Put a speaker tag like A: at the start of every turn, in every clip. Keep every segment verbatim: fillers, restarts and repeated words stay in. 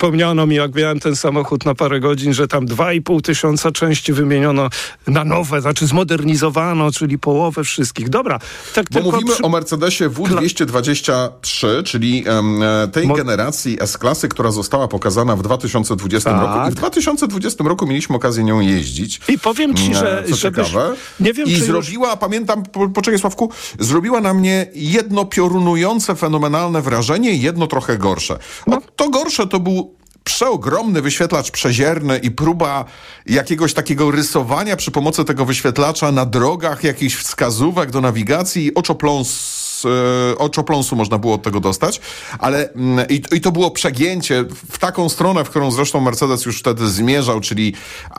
A: Wspomniano mi, jak miałem ten samochód na parę godzin, że tam dwa i pół tysiąca części wymieniono na nowe, znaczy zmodernizowano, czyli połowę wszystkich. Dobra. Tak
B: Bo mówimy
A: przy...
B: o Mercedesie W dwieście dwadzieścia trzy, czyli um, tej Mo... generacji S-klasy, która została pokazana w dwa tysiące dwudziestym tak. roku. I w dwa tysiące dwudziestym roku mieliśmy okazję nią jeździć.
A: I powiem ci, że...
B: Co żebyś... ciekawe. Nie wiem, I czy zrobiła, już... pamiętam, po, poczekaj Sławku, zrobiła na mnie jedno piorunujące, fenomenalne wrażenie, jedno trochę gorsze. No. O, to gorsze to był przeogromny wyświetlacz przezierny i próba jakiegoś takiego rysowania przy pomocy tego wyświetlacza na drogach, jakichś wskazówek do nawigacji i oczopląs oczopląsu można było od tego dostać, ale i, i to było przegięcie w taką stronę, w którą zresztą Mercedes już wtedy zmierzał, czyli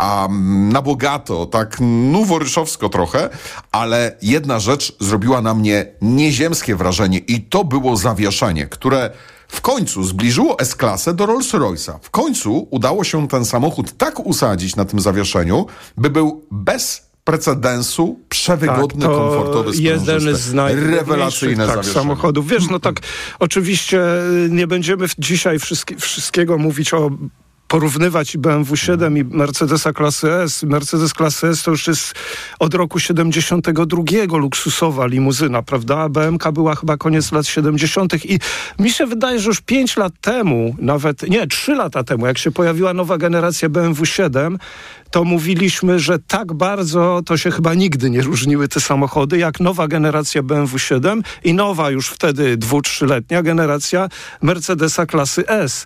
B: um, na bogato, tak noworyszowsko trochę, ale jedna rzecz zrobiła na mnie nieziemskie wrażenie i to było zawieszenie, które w końcu zbliżyło S-klasę do Rolls-Royce'a. W końcu udało się ten samochód tak usadzić na tym zawieszeniu, by był bez precedensu, przewygodny, tak, komfortowy,
A: jeden z
B: rewelacyjne
A: tak, samochodów. Wiesz, no tak, oczywiście nie będziemy dzisiaj wszystkie, wszystkiego mówić o porównywać i B M W siedem i Mercedesa klasy S. Mercedes klasy S to już jest od roku siedemdziesiątego drugiego luksusowa limuzyna, prawda? B M K była chyba koniec lat siedemdziesiątych i mi się wydaje, że już pięć lat temu, nawet, nie, trzy lata temu, jak się pojawiła nowa generacja B M W siedem, to mówiliśmy, że tak bardzo to się chyba nigdy nie różniły te samochody, jak nowa generacja B M W siedem i nowa już wtedy dwu-, trzyletnia generacja Mercedesa klasy S.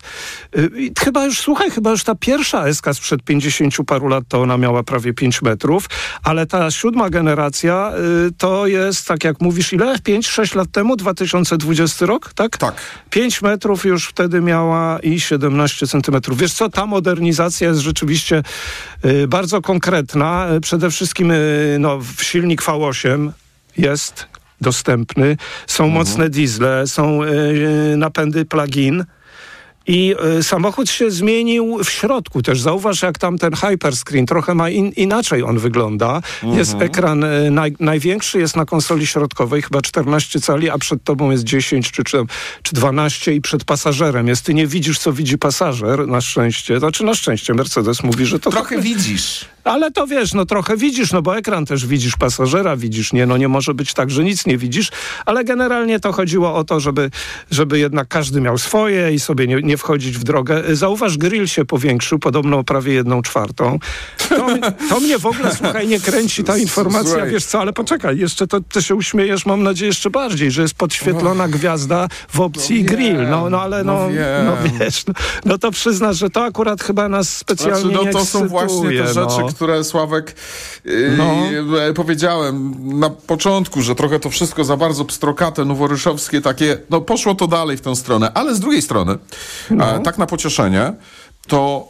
A: I chyba już, słuchaj, chyba już ta pierwsza S-ka sprzed pięćdziesięciu paru lat, to ona miała prawie pięć metrów, ale ta siódma generacja y, to jest, tak jak mówisz, ile? pięć, sześć lat temu? dwa tysiące dwudziesty rok, tak?
B: Tak.
A: pięć metrów już wtedy miała i siedemnaście centymetrów. Wiesz co, ta modernizacja jest rzeczywiście y, bardzo konkretna. Przede wszystkim y, no, silnik V osiem jest dostępny. Są mhm. mocne diesle, są y, napędy plug-in. I y, samochód się zmienił w środku też. Zauważ, jak tam ten hyperscreen, trochę ma in, inaczej on wygląda. Mhm. Jest ekran y, naj, największy, jest na konsoli środkowej, chyba czternaście cali, a przed tobą jest dziesięć czy, czy, czy dwanaście i przed pasażerem jest. Ty nie widzisz, co widzi pasażer, na szczęście. Znaczy na szczęście Mercedes mówi, że to...
B: Trochę tak, widzisz.
A: Ale to wiesz, no trochę widzisz, no bo ekran też widzisz, pasażera widzisz, nie, no nie może być tak, że nic nie widzisz, ale generalnie to chodziło o to, żeby, żeby jednak każdy miał swoje i sobie nie, nie wchodzić w drogę. Zauważ, grill się powiększył, podobno o prawie jedną czwartą. To, to mnie w ogóle, słuchaj, nie kręci ta informacja, Słuchaj. wiesz co, ale poczekaj, jeszcze to ty się uśmiejesz, mam nadzieję, jeszcze bardziej, że jest podświetlona oh. gwiazda w opcji no grill, no, no ale no, no, no wiesz, no, no to przyznasz, że to akurat chyba nas specjalnie znaczy, no,
B: nie
A: to
B: ekscytuje, są właśnie te rzeczy,
A: no.
B: które Sławek yy, no. powiedziałem na początku, że trochę to wszystko za bardzo pstrokate, noworyszowskie takie, no poszło to dalej w tę stronę, ale z drugiej strony, no. e, tak na pocieszenie, to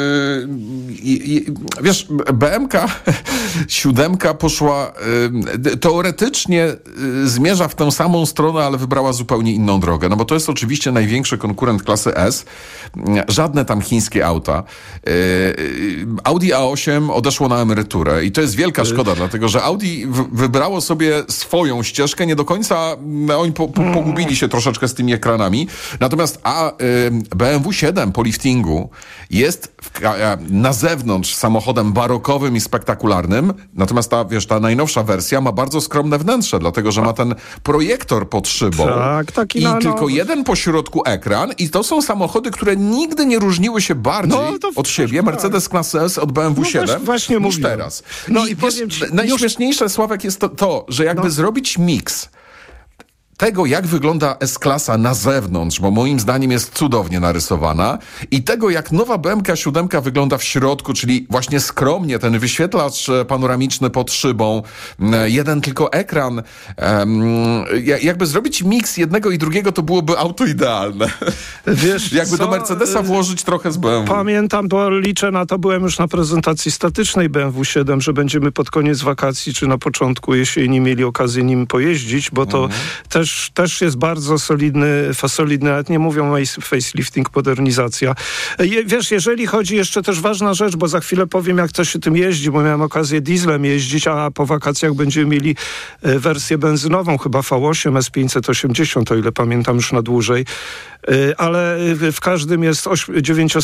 B: yy, yy, wiesz, B M K siódemka poszła yy, teoretycznie yy, zmierza w tę samą stronę, ale wybrała zupełnie inną drogę, no bo to jest oczywiście największy konkurent klasy S, żadne tam chińskie auta. Yy, Audi A osiem odeszło na emeryturę i to jest wielka szkoda, yy. dlatego że Audi w, wybrało sobie swoją ścieżkę, nie do końca no, oni po, po, pogubili się troszeczkę z tymi ekranami, natomiast a, yy, B M W siedem po liftingu jest w, na zewnątrz samochodem barokowym i spektakularnym, natomiast ta, wiesz, ta najnowsza wersja ma bardzo skromne wnętrze, dlatego, że ma ten projektor pod szybą
A: tak, taki
B: i
A: na,
B: tylko
A: no. jeden
B: po środku ekran i to są samochody, które nigdy nie różniły się bardziej no, od siebie, tak. Mercedes klasy S od B M W
A: no,
B: siedem
A: właśnie
B: niż
A: mówię.
B: teraz.
A: No
B: I,
A: i
B: wiesz,
A: ci,
B: najśmieszniejsze, już... Sławek, jest to, to że jakby no. zrobić miks tego, jak wygląda S-klasa na zewnątrz, bo moim zdaniem jest cudownie narysowana, i tego, jak nowa B M K siedem wygląda w środku, czyli właśnie skromnie, ten wyświetlacz panoramiczny pod szybą, jeden tylko ekran. Um, jakby zrobić miks jednego i drugiego, to byłoby auto idealne. Wiesz, jakby co? do Mercedesa włożyć trochę z B M W.
A: Pamiętam, bo liczę na to, byłem już na prezentacji statycznej B M W siedem, że będziemy pod koniec wakacji, czy na początku jesieni mieli okazję nim pojeździć, bo to mhm. też też, też jest bardzo solidny, solidny, nawet nie mówią facelifting, modernizacja. Je, wiesz, jeżeli chodzi, jeszcze też ważna rzecz, bo za chwilę powiem, jak to się tym jeździ, bo miałem okazję dieslem jeździć, a po wakacjach będziemy mieli wersję benzynową, chyba V osiem S pięćset osiemdziesiąt, o ile pamiętam, już na dłużej. Ale w każdym jest dziewięcio